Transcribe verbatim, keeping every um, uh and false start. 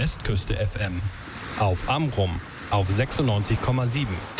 Westküste F M. Auf Amrum auf sechsundneunzig Komma sieben.